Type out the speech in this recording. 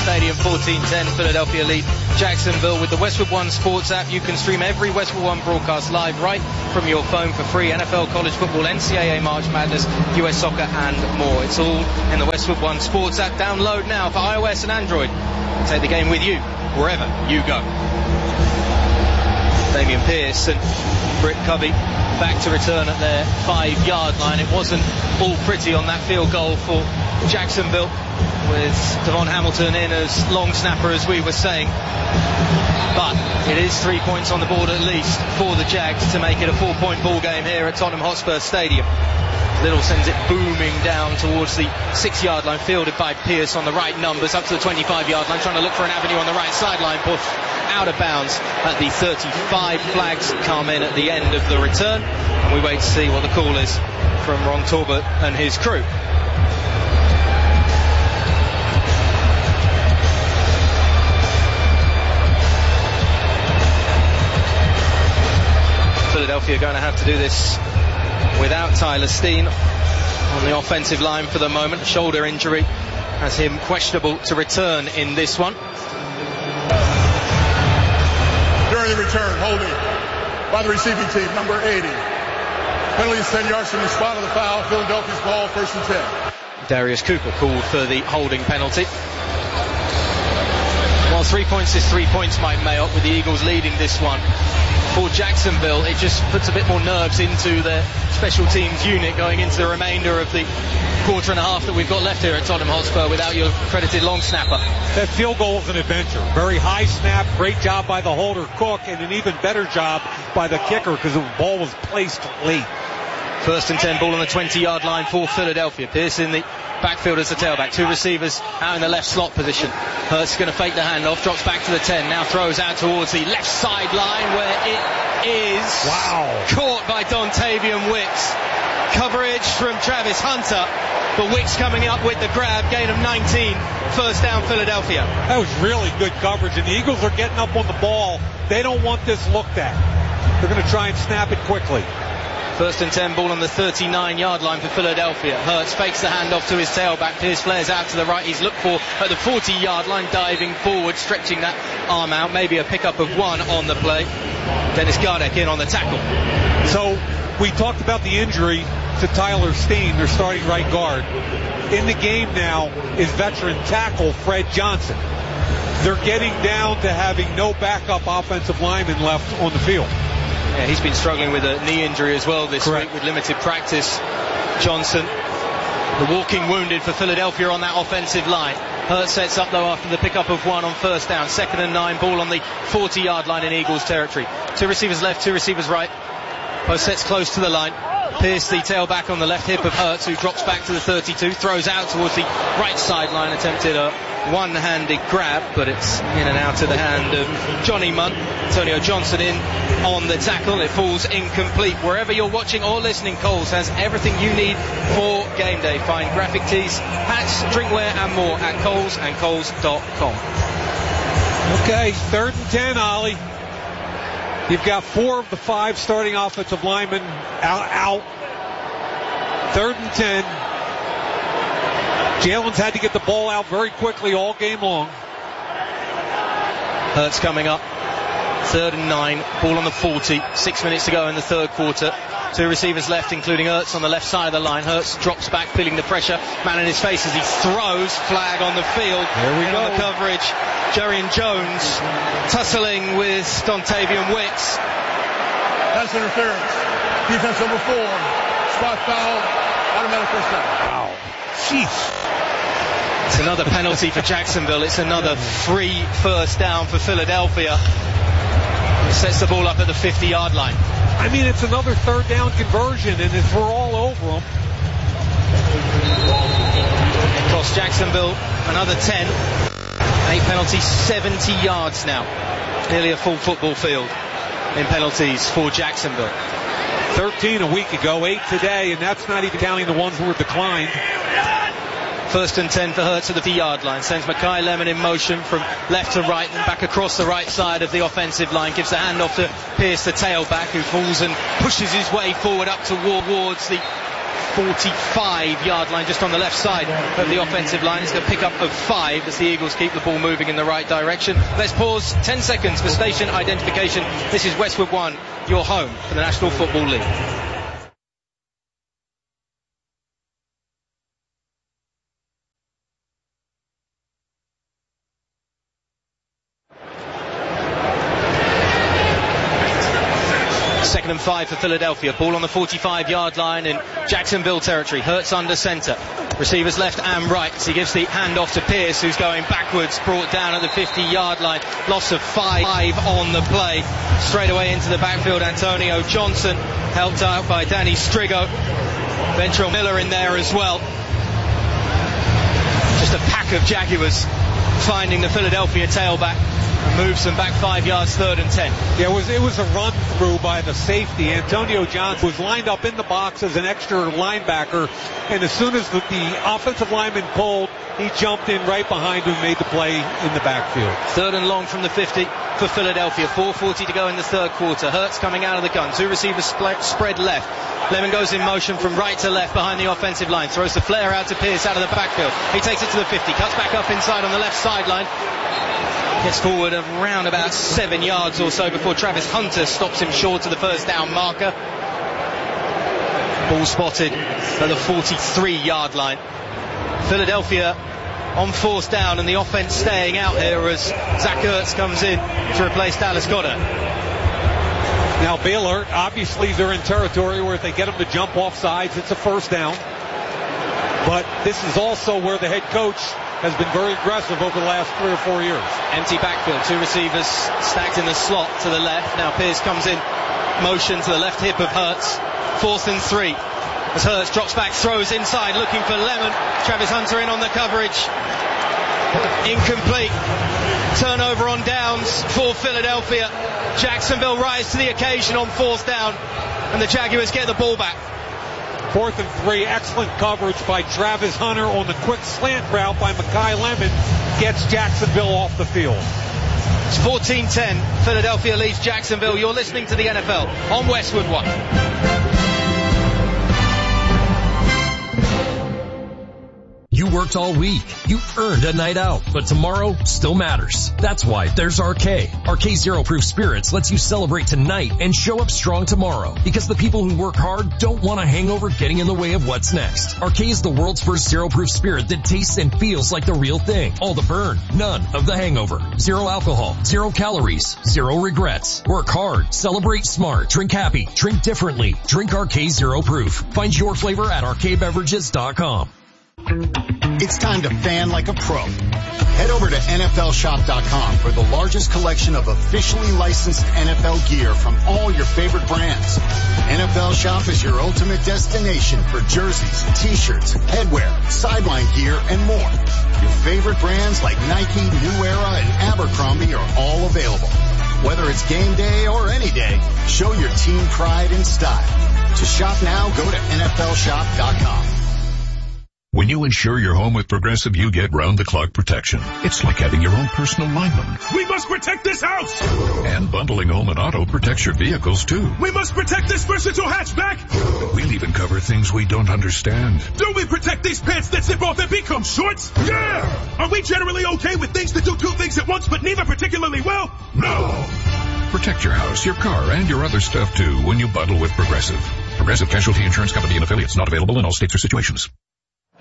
Stadium, 14-10, Philadelphia lead Jacksonville. With the Westwood One Sports app, you can stream every Westwood One broadcast live right from your phone for free. NFL, college football, NCAA, March Madness, US soccer and more. It's all in the Westwood One Sports app. Download now for iOS and Android. Take the game with you wherever you go. Damian Pierce and Britt Covey back to return at their 5-yard line. It wasn't all pretty on that field goal for Jacksonville, with Devon Hamilton in as long snapper, as we were saying. But it is 3 points on the board at least for the Jags to make it a 4-point ball game here at Tottenham Hotspur Stadium. Little sends it booming down towards the 6-yard line, fielded by Pierce on the right numbers, up to the 25-yard line, trying to look for an avenue on the right sideline, pushed out of bounds at the 35. Flags come in at the end of the return, and we wait to see what the call is from Ron Torbert and his crew. Philadelphia going to have to do this without Tyler Steen on the offensive line for the moment. A shoulder injury has him questionable to return in this one. During the return, holding by the receiving team, number 80. Penalty is 10 yards from the spot of the foul. Philadelphia's ball, 1st and 10. Darius Cooper called for the holding penalty. While 3 points is 3 points, Mike Mayock, with the Eagles leading this one. For Jacksonville, it just puts a bit more nerves into their special teams unit going into the remainder of the quarter and a half that we've got left here at Tottenham Hotspur without your accredited long snapper. That field goal is an adventure. Very high snap, great job by the holder Cook, and an even better job by the kicker because the ball was placed late. 1st and 10, ball on the 20-yard line for Philadelphia. Pierce in the backfield as the tailback. 2 receivers out in the left slot position. Hurts going to fake the handoff, drops back to the 10, now throws out towards the left sideline where it is caught by Dontavian Wicks. Coverage from Travis Hunter, but Wicks coming up with the grab, gain of 19, 1st down Philadelphia. That was really good coverage, and the Eagles are getting up on the ball. They don't want this looked at. They're going to try and snap it quickly. 1st and 10, ball on the 39-yard line for Philadelphia. Hurts fakes the handoff to his tailback. Pierce flares out to the right. He's looked for at the 40-yard line, diving forward, stretching that arm out. Maybe a pickup of 1 on the play. Dennis Gardeck in on the tackle. So we talked about the injury to Tyler Steen, their starting right guard. In the game now is veteran tackle Fred Johnson. They're getting down to having no backup offensive lineman left on the field. Yeah, he's been struggling with a knee injury as well this week with limited practice. Johnson, the walking wounded for Philadelphia on that offensive line. Hurts sets up though after the pickup of 1 on 1st down. 2nd and 9, ball on the 40-yard line in Eagles territory. 2 receivers left, 2 receivers right. Both sets close to the line. Pierce the tailback on the left hip of Hurts, who drops back to the 32, throws out towards the right sideline, attempted a one-handed grab, but it's in and out of the hand of Johnny Munn. Antonio Johnson in on the tackle. It falls incomplete. Wherever you're watching or listening, Coles has everything you need for game day. Find graphic tees, hats, drinkware and more at Coles and Coles.com. Okay, 3rd and 10, Ollie. You've got 4 of the 5 starting offensive linemen out. 3rd and 10. Jalen's had to get the ball out very quickly all game long. Hurts coming up. 3rd and 9. Ball on the 40. 6 minutes to go in the 3rd quarter. 2 receivers left, including Hurts on the left side of the line. Hurts drops back, feeling the pressure. Man in his face as he throws. Flag on the field. There we go. On the coverage, Jarian Jones tussling with Dontavian Wicks. That's interference. Defense number 4. Spot foul. Automatic 1st down. Wow. Jeez. It's another penalty for Jacksonville. It's another free 1st down for Philadelphia. It sets the ball up at the 50-yard line. I mean, it's another 3rd down conversion, and we're all over them. Across Jacksonville, another 10. 8 penalties, 70 yards now. Nearly a full football field in penalties for Jacksonville. 13 a week ago, 8 today, and that's not even counting the ones who were declined. 1st and 10 for Hurts at the 50-yard line. Sends Makai Lemon in motion from left to right and back across the right side of the offensive line. Gives the handoff to Pierce, the tailback, who falls and pushes his way forward up towards the 45-yard line, just on the left side of the offensive line. It's a pick-up of 5 as the Eagles keep the ball moving in the right direction. Let's pause 10 seconds for station identification. This is Westwood One, your home for the National Football League. Second and 5 for Philadelphia. Ball on the 45-yard line in Jacksonville territory. Hurts under center. Receivers left and right. So he gives the handoff to Pierce, who's going backwards, brought down at the 50-yard line. Loss of 5 on the play. Straight away into the backfield, Antonio Johnson, helped out by Danny Strigo. Ventrell Miller in there as well. Just a pack of Jaguars finding the Philadelphia tailback. Moves them back 5 yards, 3rd and 10. Yeah, it was a run through by the safety. Antonio Johnson was lined up in the box as an extra linebacker, and as soon as the offensive lineman pulled, he jumped in right behind him, made the play in the backfield. 3rd and long from the 50 for Philadelphia. 4:40 to go in the third quarter. Hurts coming out of the gun. 2 receivers spread left. Lemon goes in motion from right to left behind the offensive line. Throws the flare out to Pierce out of the backfield. He takes it to the 50. Cuts back up inside on the left sideline. Gets forward around about 7 yards or so before Travis Hunter stops him short of the first down marker. Ball spotted at the 43-yard line. Philadelphia on 4th down, and the offense staying out here as Zach Ertz comes in to replace Dallas Goedert. Now Baylor, obviously they're in territory where if they get them to jump off sides, it's a 1st down. But this is also where the head coach has been very aggressive over the last 3 or 4 years. Empty backfield, 2 receivers stacked in the slot to the left. Now Pierce comes in motion to the left hip of Hurts. 4th and 3. As Hurts drops back, throws inside, looking for Lemon. Travis Hunter in on the coverage. Incomplete. Turnover on downs for Philadelphia. Jacksonville rise to the occasion on 4th down, and the Jaguars get the ball back. 4th and 3, excellent coverage by Travis Hunter on the quick slant route by Makai Lemon, gets Jacksonville off the field. It's 14-10. Philadelphia leads Jacksonville. You're listening to the NFL on Westwood One. You worked all week. You earned a night out, but tomorrow still matters. That's why there's RK. RK Zero Proof Spirits lets you celebrate tonight and show up strong tomorrow, because the people who work hard don't want a hangover getting in the way of what's next. RK is the world's first zero proof spirit that tastes and feels like the real thing. All the burn, none of the hangover. 0 alcohol, 0 calories, 0 regrets. Work hard, celebrate smart, drink happy, drink differently. Drink RK Zero Proof. Find your flavor at rkbeverages.com. It's time to fan like a pro. Head over to NFLshop.com for the largest collection of officially licensed NFL gear from all your favorite brands. NFL Shop is your ultimate destination for jerseys, t-shirts, headwear, sideline gear, and more. Your favorite brands like Nike, New Era, and Abercrombie are all available. Whether it's game day or any day, show your team pride and style. To shop now, go to NFLshop.com. When you insure your home with Progressive, you get round-the-clock protection. It's like having your own personal lineman. We must protect this house! And bundling home and auto protects your vehicles, too. We must protect this versatile hatchback! We'll even cover things we don't understand. Do we protect these pants that zip off and become shorts? Yeah! Are we generally okay with things that do 2 things at once but neither particularly well? No! Protect your house, your car, and your other stuff, too, when you bundle with Progressive. Progressive Casualty Insurance Company and affiliates, not available in all states or situations.